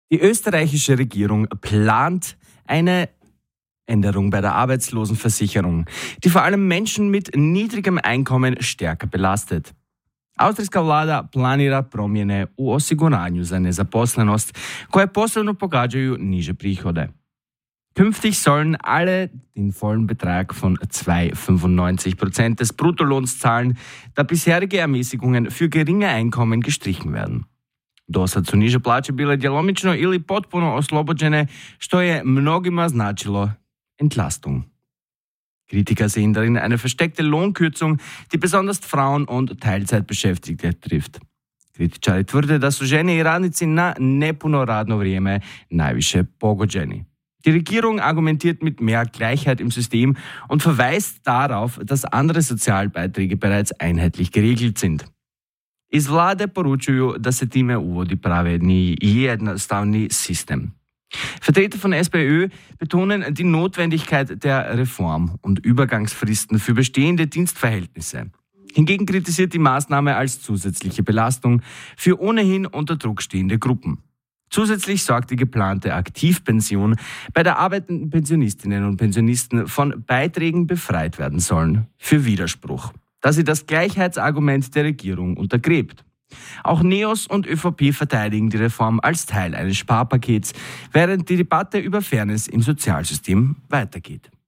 Die österreichische Regierung plant eine Änderung bei der Arbeitslosenversicherung, die vor allem Menschen mit niedrigem Einkommen stärker belastet. Austrijska vlada planira promjene u osiguranju za nezaposlenost koje posebno pogađaju niže prihode. Künftig sollen alle den vollen Betrag von 2,95% des Bruttolohns zahlen, da bisherige Ermäßigungen für geringe Einkommen gestrichen werden. Do sad su niže plaće bile djelomično ili potpuno oslobođene, što je mnogima značilo Entlastung. Kritiker sehen darin eine versteckte Lohnkürzung, die besonders Frauen und Teilzeitbeschäftigte trifft. Kritičari tvrde da su žene i radnici na nepuno radno vrijeme najviše pogođeni. Die Regierung argumentiert mit mehr Gleichheit im System und verweist darauf, dass andere Sozialbeiträge bereits einheitlich geregelt sind. Iz vlade poručuju da se time uvodi pravedni i jednostavni sistem. Vertreter von SPÖ betonen die Notwendigkeit der Reform und Übergangsfristen für bestehende Dienstverhältnisse. Hingegen kritisiert die Maßnahme als zusätzliche Belastung für ohnehin unter Druck stehende Gruppen. Zusätzlich sorgt die geplante Aktivpension bei der arbeitenden Pensionistinnen und Pensionisten von Beiträgen befreit werden sollen, für Widerspruch, da sie das Gleichheitsargument der Regierung untergräbt. Auch NEOS und ÖVP verteidigen die Reform als Teil eines Sparpakets, während die Debatte über Fairness im Sozialsystem weitergeht.